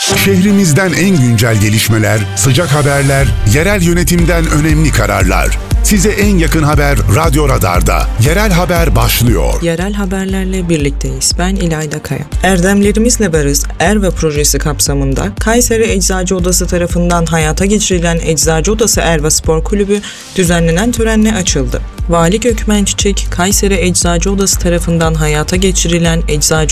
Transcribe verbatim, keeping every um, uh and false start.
Şehrimizden en güncel gelişmeler, sıcak haberler, yerel yönetimden önemli kararlar. Size en yakın haber Radyo Radar'da. Yerel haber başlıyor. Yerel haberlerle birlikteyiz. Ben İlayda Kaya. Erdemlerimizle Varız, Erva projesi kapsamında Kayseri Eczacı Odası tarafından hayata geçirilen Eczacı Odası Erva Spor Kulübü düzenlenen törenle açıldı. Vali Gökmen Çiçek, Kayseri Eczacı Odası tarafından hayata geçirilen Eczacı